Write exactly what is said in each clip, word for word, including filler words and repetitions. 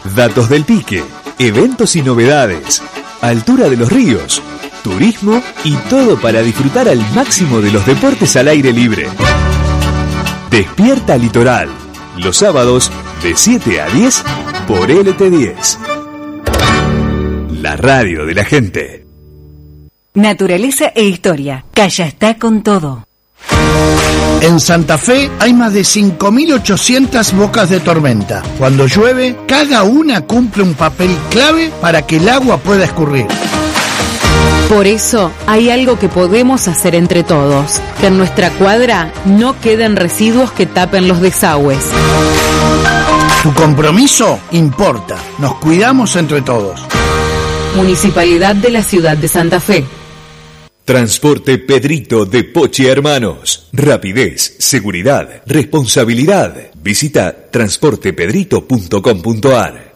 datos del pique, eventos y novedades, altura de los ríos, turismo y todo para disfrutar al máximo de los deportes al aire libre. Despierta Litoral, los sábados de siete a diez por L T diez. La radio de la gente. Naturaleza e historia. Calla está con todo. En Santa Fe hay más de cinco mil ochocientas bocas de tormenta. Cuando llueve, cada una cumple un papel clave para que el agua pueda escurrir. Por eso hay algo que podemos hacer entre todos, que en nuestra cuadra no queden residuos que tapen los desagües. Tu compromiso importa. Nos cuidamos entre todos. Municipalidad de la Ciudad de Santa Fe. Transporte Pedrito de Pochi Hermanos. Rapidez, seguridad, responsabilidad. Visita transporte pedrito punto com punto a r.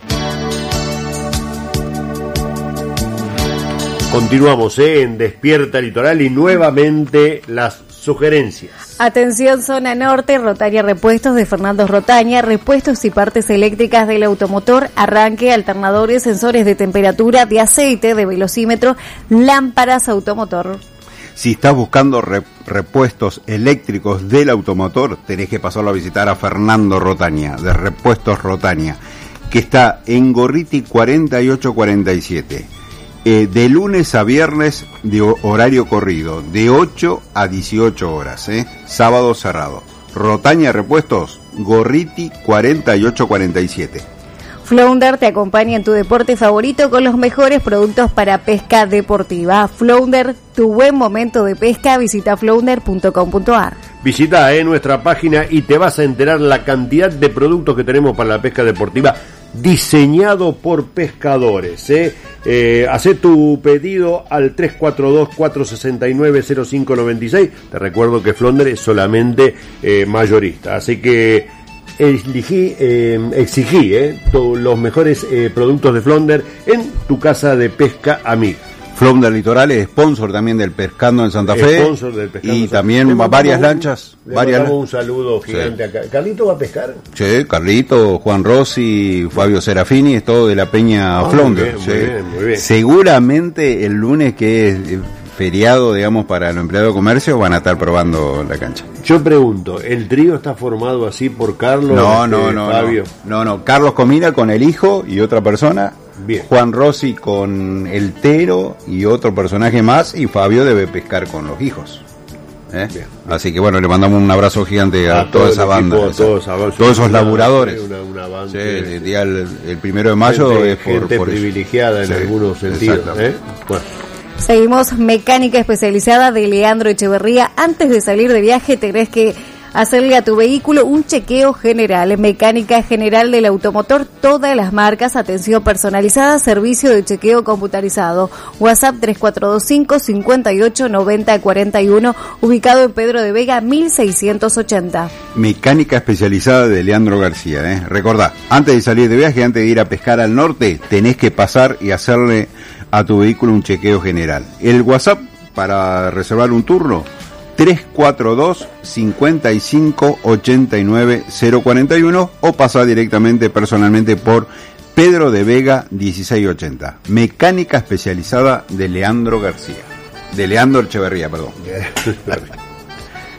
Continuamos ¿eh? en Despierta Litoral y nuevamente las sugerencias. Atención zona norte, Rotaña Repuestos de Fernando Rotaña, repuestos y partes eléctricas del automotor, arranque, alternadores, sensores de temperatura, de aceite, de velocímetro, lámparas automotor. Si estás buscando rep- repuestos eléctricos del automotor, tenés que pasarlo a visitar a Fernando Rotaña, de Repuestos Rotaña, que está en Gorriti cuarenta y ocho cuarenta y siete. Eh, de lunes a viernes de horario corrido, de ocho a dieciocho horas, ¿eh? Sábado cerrado. Rotaña Repuestos, Gorriti cuarenta y ocho cuarenta y siete. Flounder te acompaña en tu deporte favorito con los mejores productos para pesca deportiva. Flounder, tu buen momento de pesca, visita flounder punto com punto a r. Visita eh, nuestra página y te vas a enterar la cantidad de productos que tenemos para la pesca deportiva, diseñado por pescadores. ¿eh? Eh, hacé tu pedido al tres cuatro dos, cuatro seis nueve, cero cinco nueve seis. Te recuerdo que Flounder es solamente eh, mayorista, así que elegí, eh, exigí eh, to, los mejores eh, productos de Flounder en tu casa de pesca amiga. Flounder Litoral es sponsor también del Pescando en Santa Fe. Sponsor del Pescando y en Santa también Fe. varias un, lanchas. Le varias un saludo gigante sí. acá. ¿Carlito va a pescar? Sí, Carlito, Juan Rossi, Fabio Serafini, es todo de la Peña ah, Flounder. Muy bien, sí. muy bien, muy bien. Seguramente el lunes, que es feriado, digamos, para los empleados de comercio, van a estar probando la cancha. Yo pregunto, ¿el trío está formado así por Carlos? No, este, no, no, Fabio? no, no, no. Carlos Comina con el hijo y otra persona. Bien. Juan Rossi con el Tero y otro personaje más, y Fabio debe pescar con los hijos. ¿Eh? Bien, bien. Así que bueno, le mandamos un abrazo gigante a, a toda esa banda, equipo, esa, todos, todos, todos esos una, laburadores. Una, una banda, sí, el día el, el primero de mayo gente, es por, gente por privilegiada eso. en Sí, algunos sentidos. ¿eh? Bueno. Seguimos, mecánica especializada de Leandro Echeverría. Antes de salir de viaje tenés que hacerle a tu vehículo un chequeo general. Mecánica general del automotor, todas las marcas, atención personalizada, servicio de chequeo computarizado. WhatsApp tres cuatro dos cinco, cinco ocho, nueve cero cuatro uno, ubicado en Pedro de Vega mil seiscientos ochenta. Mecánica especializada de Leandro García. ¿eh? Recordá, antes de salir de viaje, antes de ir a pescar al norte, tenés que pasar y hacerle a tu vehículo un chequeo general. El WhatsApp para reservar un turno, tres cuatro dos, cinco cinco, ocho nueve, cero cuatro uno, o pasar directamente personalmente por Pedro de Vega dieciséis ochenta. Mecánica especializada de Leandro García. De Leandro Echeverría, perdón.